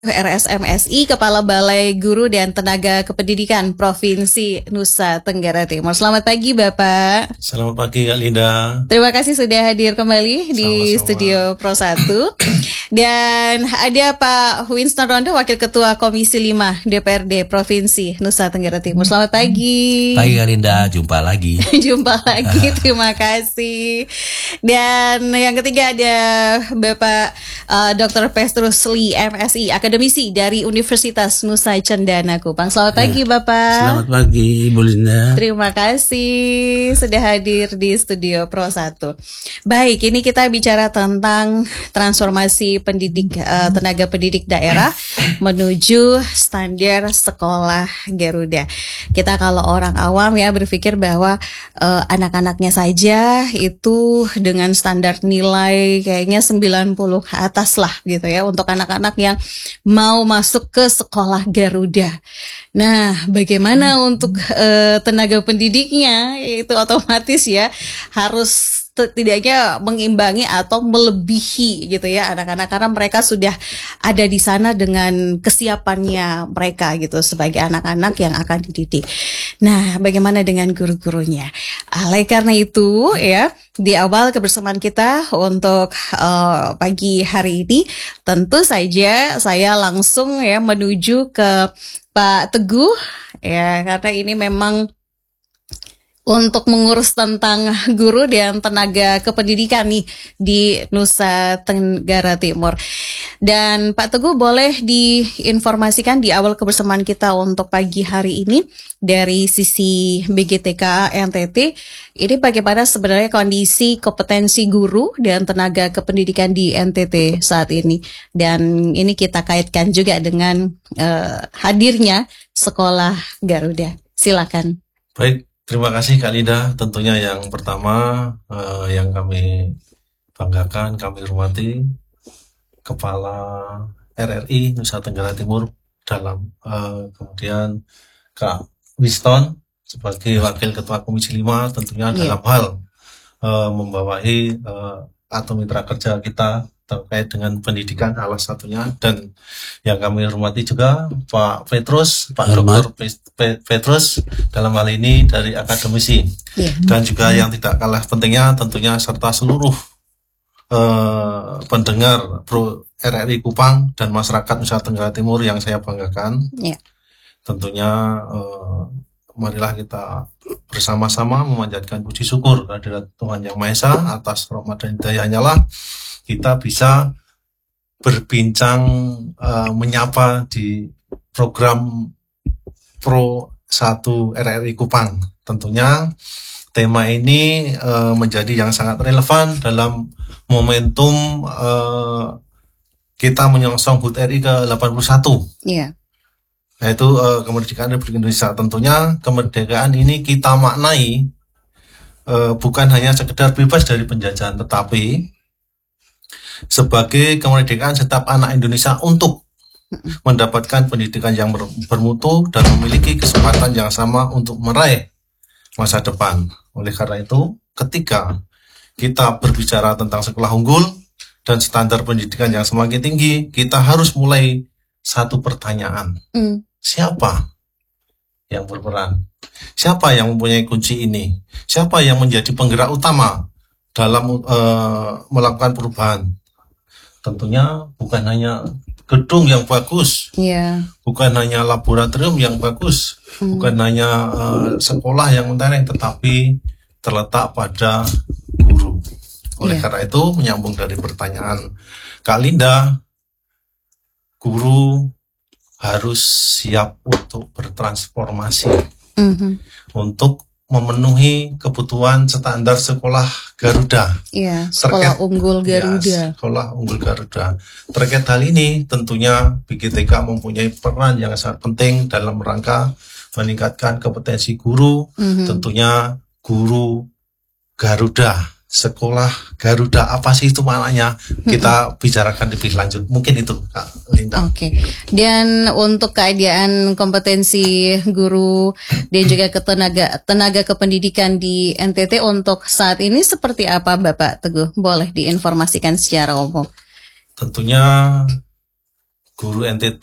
RSMSI, Kepala Balai Guru dan Tenaga Kependidikan Provinsi Nusa Tenggara Timur. Selamat pagi Bapak. Selamat pagi Kak Linda. Terima kasih sudah hadir kembali di Studio Pro 1. Dan ada Pak Winston Rondo, Wakil Ketua Komisi 5 DPRD Provinsi Nusa Tenggara Timur. Selamat pagi. Pagi Kak Linda, jumpa lagi. Jumpa lagi, terima kasih. Dan yang ketiga ada Bapak Dr. Petrus Lee, MSI, akademisi dari Universitas Nusa Cendana Kupang. Selamat pagi Bapak. Selamat pagi Ibu Linda. Terima kasih sudah hadir di Studio Pro 1. Baik, ini kita bicara tentang transformasi pendidik tenaga pendidik daerah menuju standar sekolah Garuda. Kita kalau orang awam ya berpikir bahwa anak-anaknya saja itu dengan standar nilai kayaknya 90 ke atas lah gitu ya untuk anak-anak yang mau masuk ke sekolah Garuda. Nah, bagaimana untuk tenaga pendidiknya? Itu otomatis ya harus setidaknya mengimbangi atau melebihi gitu ya anak-anak, karena mereka sudah ada di sana dengan kesiapannya mereka gitu sebagai anak-anak yang akan dididik. Nah, bagaimana dengan guru-gurunya? Oleh karena itu ya, di awal kebersamaan kita untuk pagi hari ini, tentu saja saya langsung ya menuju ke Pak Teguh ya, karena ini memang untuk mengurus tentang guru dan tenaga kependidikan nih di Nusa Tenggara Timur. Dan Pak Teguh, boleh diinformasikan di awal kebersamaan kita untuk pagi hari ini dari sisi BGTK NTT, ini bagaimana sebenarnya kondisi kompetensi guru dan tenaga kependidikan di NTT saat ini. Dan ini kita kaitkan juga dengan hadirnya sekolah Garuda. Silakan. Baik. Terima kasih Kak Linda. Tentunya yang pertama yang kami banggakan, kami hormati Kepala RRI Nusa Tenggara Timur dalam kemudian Kak Winston sebagai Wakil Ketua Komisi 5 tentunya dalam hal membawahi atau mitra kerja kita terkait dengan pendidikan salah satunya, dan yang kami hormati juga Pak Petrus, Pak Dr. Petrus dalam hal ini dari akademisi, dan juga yang tidak kalah pentingnya tentunya serta seluruh pendengar Pro RRI Kupang dan masyarakat Nusa Tenggara Timur yang saya banggakan. Tentunya marilah kita bersama-sama memanjatkan puji syukur kehadirat Tuhan Yang Maha Esa atas rahmat dan hidayahnya lah kita bisa berbincang menyapa di program Pro 1 RRI Kupang. Tentunya tema ini menjadi yang sangat relevan dalam momentum kita menyongsong HUT RI ke-81. Yaitu kemerdekaan Republik Indonesia. Tentunya kemerdekaan ini kita maknai bukan hanya sekedar bebas dari penjajahan, tetapi sebagai kemerdekaan setiap anak Indonesia untuk mendapatkan pendidikan yang bermutu dan memiliki kesempatan yang sama untuk meraih masa depan. Oleh karena itu, ketika kita berbicara tentang sekolah unggul dan standar pendidikan yang semakin tinggi, kita harus mulai satu pertanyaan. Siapa yang berperan? Siapa yang mempunyai kunci ini? Siapa yang menjadi penggerak utama dalam melakukan perubahan? Tentunya bukan hanya gedung yang bagus, bukan hanya laboratorium yang bagus, bukan hanya sekolah yang mentereng, tetapi terletak pada guru. Oleh karena itu, menyambung dari pertanyaan Kak Linda, guru harus siap untuk bertransformasi, untuk memenuhi kebutuhan standar sekolah Garuda. Sekolah unggul Garuda. Sekolah unggul Garuda. Terkait hal ini, tentunya BGTK mempunyai peran yang sangat penting dalam rangka meningkatkan kompetensi guru. Tentunya guru Garuda, sekolah Garuda, apa sih itu maknanya? Kita bicarakan lebih lanjut. Mungkin itu Kak Linda. Dan untuk keadaan kompetensi guru dan juga tenaga kependidikan di NTT untuk saat ini seperti apa Bapak Teguh? Boleh diinformasikan secara umum. Tentunya guru NTT